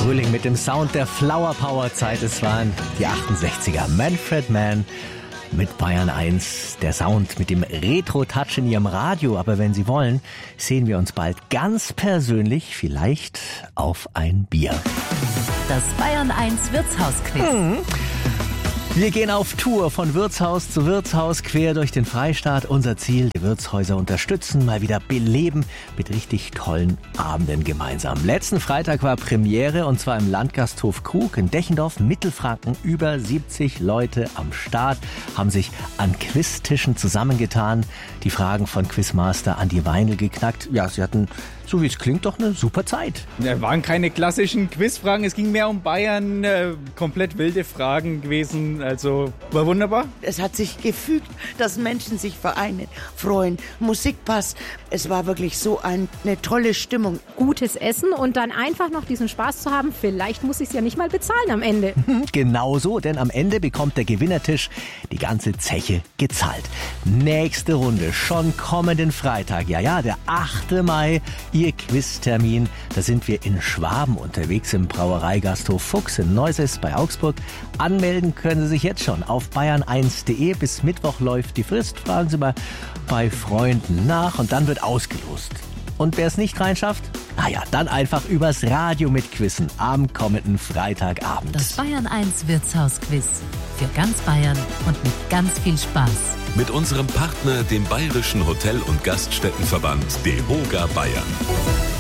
Frühling mit dem Sound der Flower Power Zeit. Es waren die 68er. Manfred Mann mit Bayern 1. Der Sound mit dem Retro-Touch in Ihrem Radio. Aber wenn Sie wollen, sehen wir uns bald ganz persönlich vielleicht auf ein Bier. Das Bayern 1 Wirtshaus-Quiz. Wir gehen auf Tour von Wirtshaus zu Wirtshaus, quer durch den Freistaat. Unser Ziel, die Wirtshäuser unterstützen, mal wieder beleben mit richtig tollen Abenden gemeinsam. Letzten Freitag war Premiere und zwar im Landgasthof Krug in Dechendorf, Mittelfranken. Über 70 Leute am Start haben sich an Quiztischen zusammengetan. Die Fragen von Quizmaster Andi Weinl geknackt. Ja, sie hatten, so wie es klingt, doch eine super Zeit. Ja, waren keine klassischen Quizfragen, es ging mehr um Bayern, komplett wilde Fragen gewesen, also war wunderbar. Es hat sich gefügt, dass Menschen sich vereinen, freuen, Musik passt. Es war wirklich so eine tolle Stimmung. Gutes Essen und dann einfach noch diesen Spaß zu haben, vielleicht muss ich es ja nicht mal bezahlen am Ende. Genau so, denn am Ende bekommt der Gewinnertisch die ganze Zeche gezahlt. Nächste Runde, schon kommenden Freitag, ja, der 8. Mai, Ihr Quiztermin. Da sind wir in Schwaben unterwegs im Brauereigasthof Fuchs in Neuses bei Augsburg. Anmelden können Sie sich jetzt schon auf bayern1.de. Bis Mittwoch läuft die Frist. Fragen Sie mal bei Freunden nach und dann wird ausgelost. Und wer es nicht reinschafft, naja, dann einfach übers Radio mitquizzen am kommenden Freitagabend. Das Bayern 1 Wirtshaus-Quiz. Für ganz Bayern und mit ganz viel Spaß. Mit unserem Partner, dem Bayerischen Hotel- und Gaststättenverband DEHOGA Bayern.